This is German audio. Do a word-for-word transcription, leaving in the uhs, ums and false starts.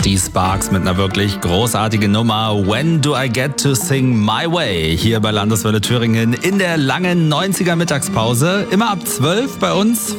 Die Sparks mit einer wirklich großartigen Nummer When Do I Get to Sing My Way? Hier bei Landeswelle Thüringen in der langen neunziger Mittagspause. Immer ab zwölf bei uns.